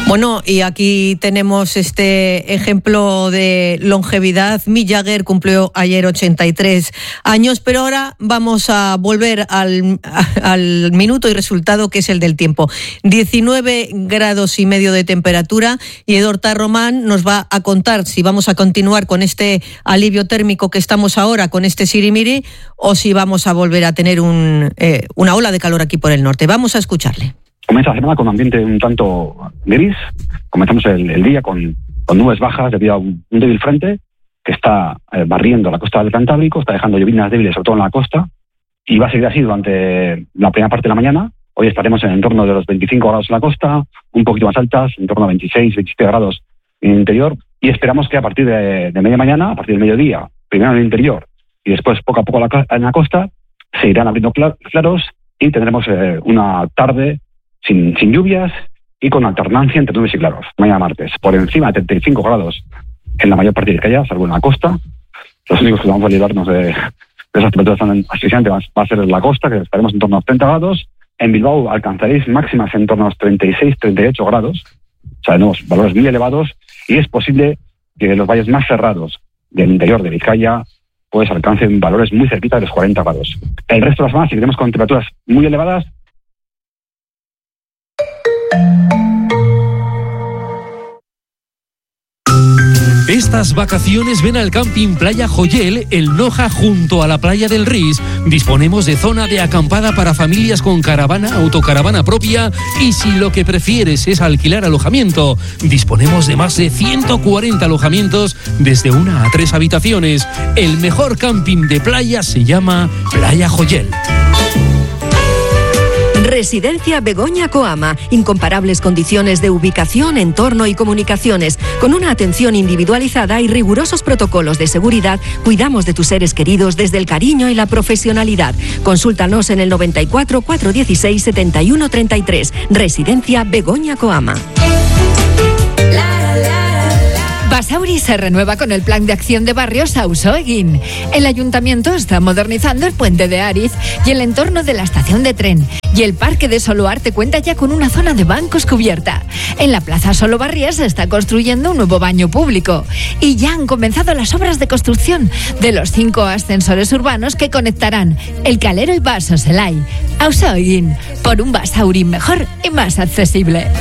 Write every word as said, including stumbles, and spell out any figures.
Bueno, y aquí tenemos este ejemplo de longevidad. Mick Jagger cumplió ayer ochenta y tres años, pero ahora vamos a volver al, al minuto y resultado, que es el del tiempo. diecinueve grados y medio de temperatura, y Edorta Román nos va a contar si vamos a continuar con este alivio térmico que estamos ahora, con este sirimiri, o si vamos a volver a tener un, eh, una ola de calor aquí por el norte. Vamos a escucharle. Comienza la semana con un ambiente un tanto gris. Comenzamos el, el día con, con nubes bajas debido a un, un débil frente que está eh, barriendo la costa del Cantábrico, está dejando llovinas débiles sobre todo en la costa, y va a seguir así durante la primera parte de la mañana. Hoy estaremos en el entorno de los veinticinco grados en la costa, un poquito más altas, en torno a veintiséis, veintisiete grados en el interior, y esperamos que a partir de, de media mañana, a partir del mediodía, primero en el interior y después poco a poco la, en la costa, se irán abriendo claros y tendremos eh, una tarde Sin, sin lluvias y con alternancia entre nubes y claros. Mañana martes, por encima de treinta y cinco grados en la mayor parte de Vizcaya, salvo en la costa. Los únicos que vamos a librarnos de, de esas temperaturas tan asfixiantes va a ser en la costa, que estaremos en torno a treinta grados. En Bilbao alcanzaréis máximas en torno a los treinta y seis, treinta y ocho grados. O sea, tenemos valores muy elevados, y es posible que los valles más cerrados del interior de Vizcaya pues alcancen valores muy cerquita de los cuarenta grados. El resto de las semanas seguiremos con temperaturas muy elevadas. Estas vacaciones ven al Camping Playa Joyel, el Noja, junto a la playa del Ris. Disponemos de zona de acampada para familias con caravana, autocaravana propia, y si lo que prefieres es alquilar alojamiento, disponemos de más de ciento cuarenta alojamientos desde una a tres habitaciones. El mejor camping de playa se llama Playa Joyel. Residencia Begoña Coama. Incomparables condiciones de ubicación, entorno y comunicaciones. Con una atención individualizada y rigurosos protocolos de seguridad, cuidamos de tus seres queridos desde el cariño y la profesionalidad. Consúltanos en el noventa y cuatro, cuatrocientos dieciséis, setenta y uno treinta y tres. Residencia Begoña Coama. Basauri se renueva con el plan de acción de barrios Ausoegin. El ayuntamiento está modernizando el puente de Ariz y el entorno de la estación de tren. Y el parque de Soloarte cuenta ya con una zona de bancos cubierta. En la plaza Solobarriés se está construyendo un nuevo baño público. Y ya han comenzado las obras de construcción de los cinco ascensores urbanos que conectarán El Calero y Basoselay. Ausoegin, por un Basauri mejor y más accesible.